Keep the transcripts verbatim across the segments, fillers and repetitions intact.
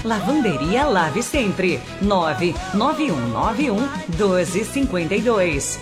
Lavanderia Lave Sempre. nove nove um nove um dois cinco dois.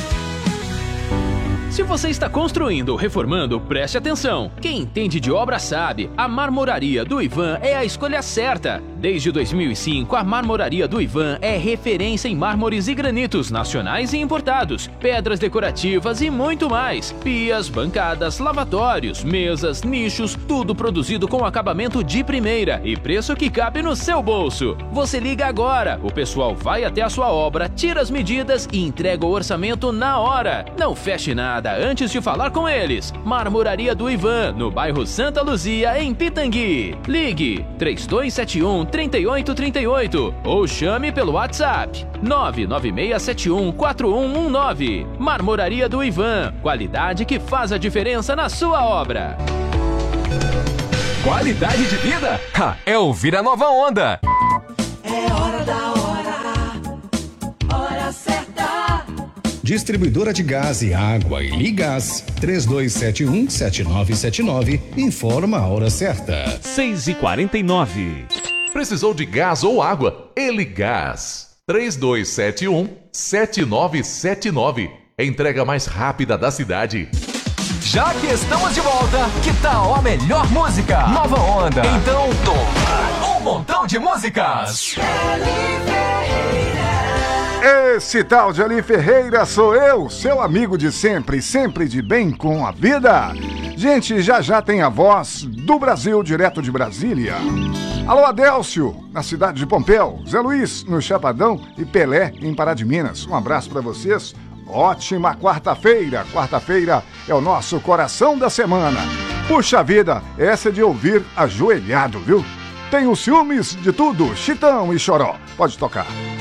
Se você está construindo ou reformando, preste atenção. Quem entende de obra sabe, a Marmoraria do Ivan é a escolha certa. Desde dois mil e cinco, a Marmoraria do Ivan é referência em mármores e granitos nacionais e importados, pedras decorativas e muito mais. Pias, bancadas, lavatórios, mesas, nichos, tudo produzido com acabamento de primeira e preço que cabe no seu bolso. Você liga agora, o pessoal vai até a sua obra, tira as medidas e entrega o orçamento na hora. Não feche nada antes de falar com eles. Marmoraria do Ivan, no bairro Santa Luzia, em Pitangui. Ligue três dois sete um, três oito três oito ou chame pelo WhatsApp nove nove seis sete um quatro um um nove. Marmoraria do Ivan, qualidade que faz a diferença na sua obra. Qualidade de vida? Ha, é ouvir a Nova Onda. É hora da hora, hora certa. Distribuidora de gás e água e Ligás, três dois sete um sete nove sete nove, informa a hora certa. seis e quarenta e nove. Precisou de gás ou água? Eligás, três dois sete um sete nove sete nove. Entrega mais rápida da cidade. Já que estamos de volta, que tal a melhor música? Nova Onda. Então toma um montão de músicas. Esse tal de Eli Ferreira sou eu, seu amigo de sempre, sempre de bem com a vida. Gente, já já tem a voz do Brasil, direto de Brasília. Alô, Adélcio, na cidade de Pompéu, Zé Luiz, no Chapadão e Pelé, em Pará de Minas. Um abraço pra vocês. Ótima quarta-feira. Quarta-feira é o nosso coração da semana. Puxa vida, essa é de ouvir ajoelhado, viu? Tenho ciúmes de tudo, Chitão e Choró. Pode tocar.